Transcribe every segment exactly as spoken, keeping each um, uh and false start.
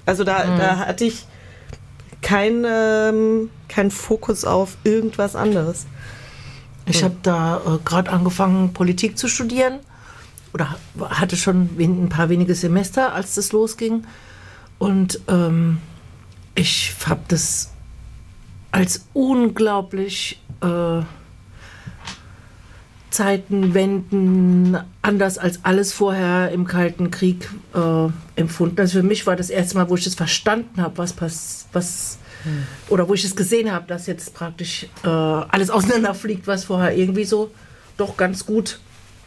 Also da, mhm. da hatte ich keinen ähm, kein Fokus auf irgendwas anderes. Ich habe da äh, gerade angefangen, Politik zu studieren. Oder hatte schon ein paar wenige Semester, als das losging. Und ähm, ich habe das als unglaublich äh, Zeitenwenden, anders als alles vorher im Kalten Krieg äh, empfunden. Also für mich war das erste Mal, wo ich das verstanden habe, was passiert, was hm. oder wo ich es gesehen habe, dass jetzt praktisch äh, alles auseinanderfliegt, was vorher irgendwie so doch ganz gut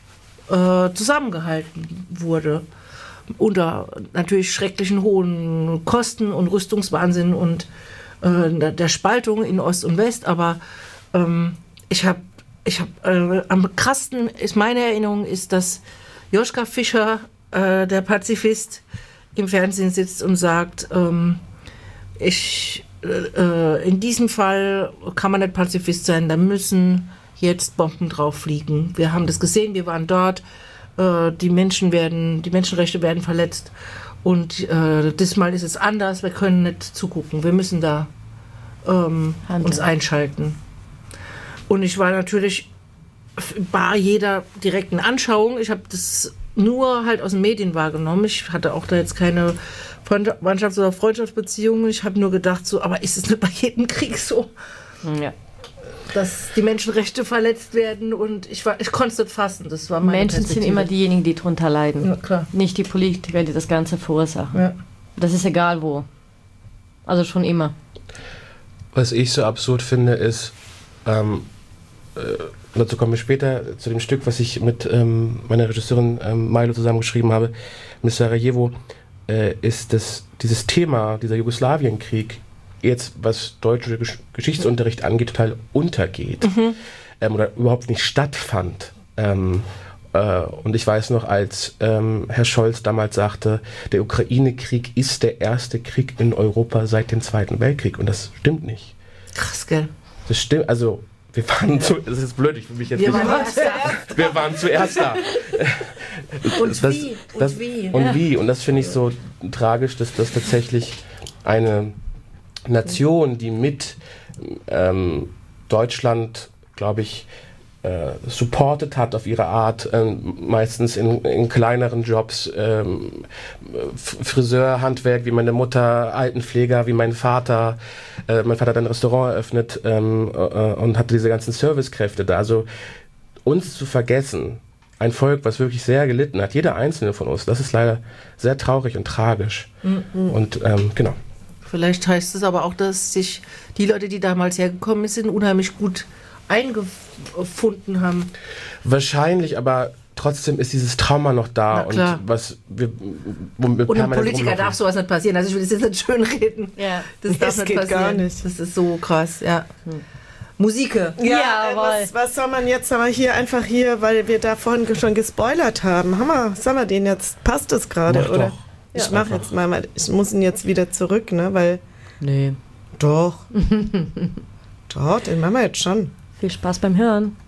äh, zusammengehalten wurde. Unter natürlich schrecklichen hohen Kosten und Rüstungswahnsinn und äh, der Spaltung in Ost und West. Aber ähm, ich habe Ich habe äh, am krassesten ist meine Erinnerung ist, dass Joschka Fischer, äh, der Pazifist, im Fernsehen sitzt und sagt, ähm, ich äh, in diesem Fall kann man nicht Pazifist sein, da müssen jetzt Bomben drauf fliegen. Wir haben das gesehen, wir waren dort, äh, die Menschen werden, die Menschenrechte werden verletzt und äh, diesmal ist es anders. Wir können nicht zugucken, wir müssen da ähm, uns einschalten. Und ich war natürlich bei jeder direkten Anschauung, ich habe das nur halt aus den Medien wahrgenommen. Ich hatte auch da jetzt keine Freundschafts- oder Freundschaftsbeziehungen. Ich habe nur gedacht, so, aber ist es nicht bei jedem Krieg so, ja. dass die Menschenrechte verletzt werden? Und ich, war, ich konnte es nicht fassen. Das war meine Menschen sind immer diejenigen, die drunter leiden. Ja, klar. Nicht die Politiker, die das Ganze verursachen. Ja. Das ist egal wo. Also schon immer. Was ich so absurd finde, ist, ähm, dazu kommen wir später, zu dem Stück, was ich mit ähm, meiner Regisseurin ähm, Milo zusammengeschrieben habe, Miss Sarajevo, äh, ist das, dieses Thema, dieser Jugoslawienkrieg, jetzt was deutsche Gesch- Geschichtsunterricht angeht, total untergeht. Mhm. Ähm, oder überhaupt nicht stattfand. Ähm, äh, und ich weiß noch, als ähm, Herr Scholz damals sagte, der Ukraine-Krieg ist der erste Krieg in Europa seit dem Zweiten Weltkrieg. Und das stimmt nicht. Krass, gell? Das stimmt, also wir waren zu, das ist blöd, ich will mich jetzt wir nicht... Waren zuerst. Wir waren zuerst da. Und das, wie? Und das, wie? Und ja. wie? Und das finde ich so tragisch, dass das tatsächlich eine Nation, die mit ähm, Deutschland, glaube ich, äh, supported hat auf ihre Art, ähm, meistens in, in kleineren Jobs, ähm, Friseur, Handwerk, wie meine Mutter, Altenpfleger, wie mein Vater. Äh, mein Vater hat ein Restaurant eröffnet ähm, äh, und hatte diese ganzen Servicekräfte da. Also uns zu vergessen, ein Volk, was wirklich sehr gelitten hat, jeder einzelne von uns, das ist leider sehr traurig und tragisch. Mhm. Und ähm, genau. Vielleicht heißt es aber auch, dass sich die Leute, die damals hergekommen sind, unheimlich gut eingefunden haben. Wahrscheinlich, aber trotzdem ist dieses Trauma noch da. Und was wir, womit wir und einem Politiker darf sowas nicht passieren. Also ich will das jetzt nicht schön reden. Ja. Das darf das nicht geht passieren. Gar nicht. Das ist so krass, ja. Hm. Musike. Ja, ja äh, was, was soll man jetzt aber hier einfach hier, weil wir da vorhin schon gespoilert haben. Hammer, sagen wir den jetzt? Passt das gerade, oder? Doch. Ich ja, mach jetzt mal, ich muss ihn jetzt wieder zurück, ne, weil... Nee. Doch. Doch, den machen wir jetzt schon. Viel Spaß beim Hören.